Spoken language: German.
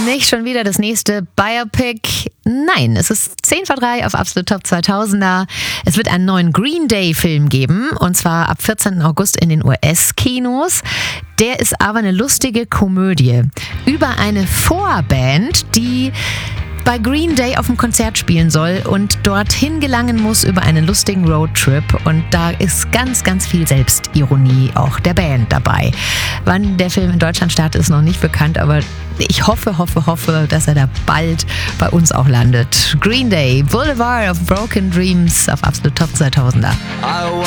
Nicht schon wieder das nächste Biopic. Nein, es ist 10 vor 3 auf Absolut Top 2000er. Es wird einen neuen Green Day-Film geben, und zwar ab 14. August in den US-Kinos. Der ist aber eine lustige Komödie über eine Vorband, die bei Green Day auf dem Konzert spielen soll und dorthin gelangen muss über einen lustigen Roadtrip. Und da ist ganz, ganz viel Selbstironie auch der Band dabei. Wann der Film in Deutschland startet, ist noch nicht bekannt, aber ich hoffe, dass er da bald bei uns auch landet. Green Day, Boulevard of Broken Dreams auf Absolut Top 2000er.